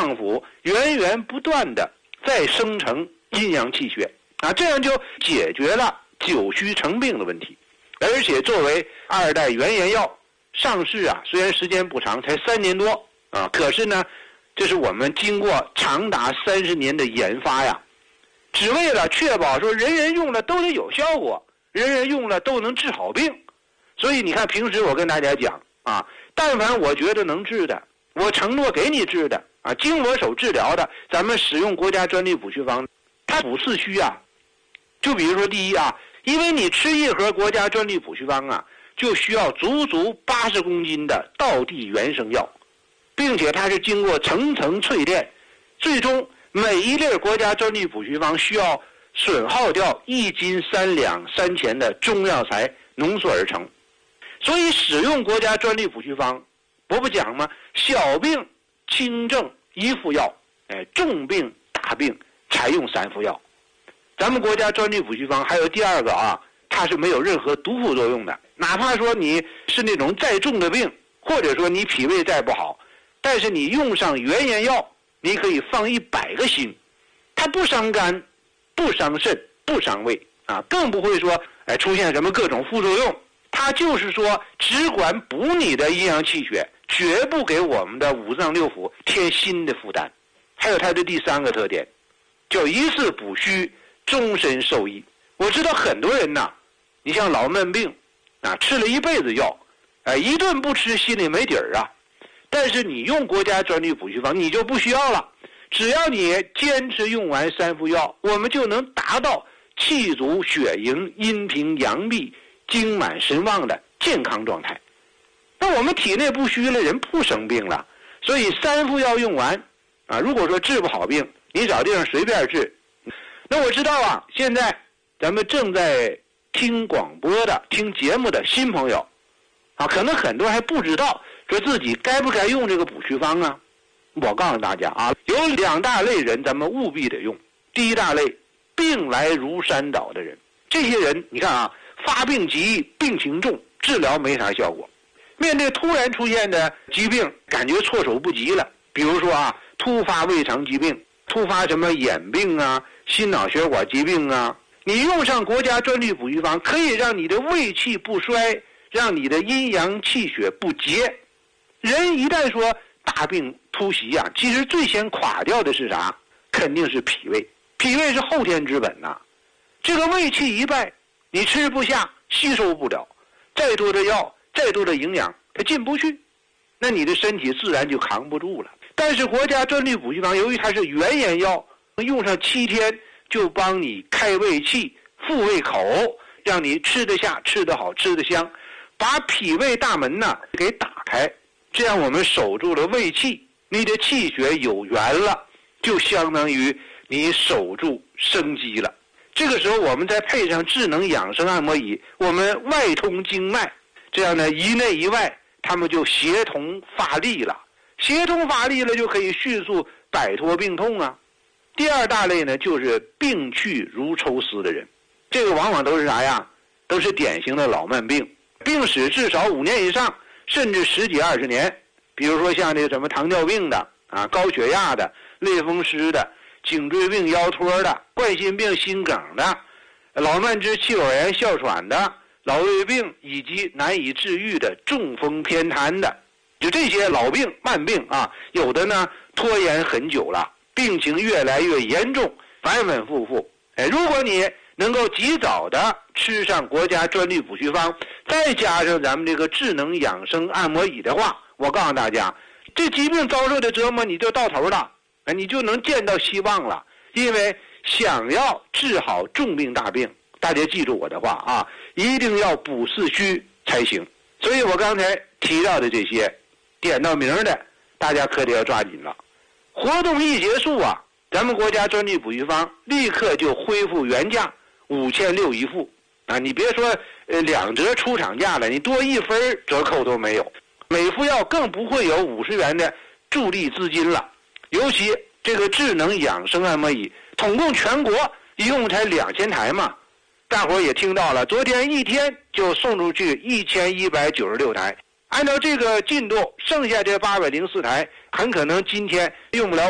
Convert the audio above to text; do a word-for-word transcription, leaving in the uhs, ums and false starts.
脏腑源源不断的在生成阴阳气血啊，这样就解决了久虚成病的问题。而且作为二代原研药上市啊，虽然时间不长，才三年多啊，可是呢，这是我们经过长达三十年的研发呀，只为了确保说人人用了都得有效果，人人用了都能治好病。所以你看，平时我跟大家讲啊，但凡我觉得能治的，我承诺给你治的啊，经我手治疗的，咱们使用国家专利补虚方，它补四虚啊。就比如说第一啊，因为你吃一盒国家专利补虚方啊，就需要足足八十公斤的道地原生药，并且它是经过层层淬炼，最终每一粒国家专利补虚方需要损耗掉一斤三两三钱的中药材浓缩而成。所以使用国家专利补虚方，我不讲吗？小病轻症一副药，哎，重病大病才用三副药。咱们国家专利补虚方还有第二个啊，它是没有任何毒副作用的。哪怕说你是那种再重的病，或者说你脾胃再不好，但是你用上原研药，你可以放一百个心，它不伤肝，不伤肾，不伤胃啊，更不会说哎出现什么各种副作用。它就是说只管补你的阴阳气血，绝不给我们的五脏六腑添新的负担。还有它的第三个特点，叫一次补虚，终身受益。我知道很多人呐，你像老闷病啊，吃了一辈子药，哎，一顿不吃心里没底儿啊。但是你用国家专利补虚方，你就不需要了。只要你坚持用完三副药，我们就能达到气足血盈、阴平阳闭、精满神旺的健康状态。那我们体内不虚了，人不生病了。所以三副药用完啊，如果说治不好病，你找地方随便治。那我知道啊，现在咱们正在听广播的、听节目的新朋友啊，可能很多还不知道说自己该不该用这个补虚方啊。我告诉大家啊，有两大类人咱们务必得用。第一大类，病来如山倒的人，这些人你看啊，发病急，病情重，治疗没啥效果。面对突然出现的疾病，感觉措手不及了。比如说啊，突发胃肠疾病，突发什么眼病啊、心脑血管疾病啊，你用上国家专利补虚方，可以让你的胃气不衰，让你的阴阳气血不竭。人一旦说大病突袭啊，其实最先垮掉的是啥？肯定是脾胃。脾胃是后天之本呐、啊。这个胃气一败，你吃不下，吸收不了，再多的药，再多的营养，它进不去，那你的身体自然就扛不住了。但是国家专利补虚方，由于它是原研药，用上七天就帮你开胃气、复胃口，让你吃得下、吃得好、吃得香，把脾胃大门呢给打开，这样我们守住了胃气，你的气血有源了，就相当于你守住生机了。这个时候我们再配上智能养生按摩仪，我们外通经脉，这样呢一内一外他们就协同发力了，协同发力了就可以迅速摆脱病痛啊。第二大类呢，就是病去如抽丝的人，这个往往都是啥呀？都是典型的老慢病，病史至少五年以上，甚至十几二十年。比如说像这个什么糖尿病的啊、高血压的、类风湿的、颈椎病、腰托的、冠心病、心梗的、老慢支气管炎、哮喘的、老胃病以及难以治愈的中风偏瘫的，就这些老病慢病啊，有的呢拖延很久了，病情越来越严重，反反复复。哎，如果你能够及早的吃上国家专利补虚方，再加上咱们这个智能养生按摩椅的话，我告诉大家，这疾病遭受的折磨你就到头了，哎，你就能见到希望了。因为想要治好重病大病，大家记住我的话啊，一定要补四虚才行。所以我刚才提到的这些点到名的，大家可得要抓紧了。活动一结束啊，咱们国家专利补虚方立刻就恢复原价五千六一副啊！你别说呃两折出厂价了，你多一分折扣都没有。每副药更不会有五十元的助力资金了。尤其这个智能养生按摩椅，统共全国一共才两千台嘛，大伙儿也听到了，昨天一天就送出去一千一百九十六台。按照这个进度，剩下这八百零四台很可能今天用不了